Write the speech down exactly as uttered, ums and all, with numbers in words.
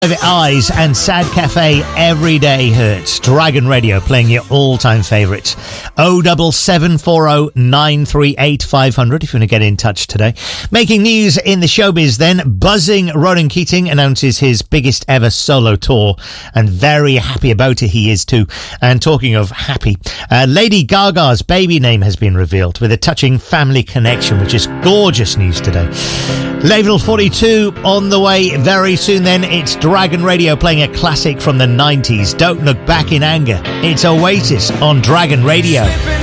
Private Eyes and Sad Cafe Every Day Hurts. Dragon Radio playing your all-time favourites. oh seven seven four oh nine three eight five hundred if you want to get in touch today. Making news in the showbiz then. Buzzing Ronan Keating announces his biggest ever solo tour, and very happy about it he is too. And talking of happy, uh, Lady Gaga's baby name has been revealed with a touching family connection, which is gorgeous news today. Level forty-two on the way very soon then. It's Dragon Radio playing a classic from the nineties. Don't Look Back in Anger. It's Oasis on Dragon Radio.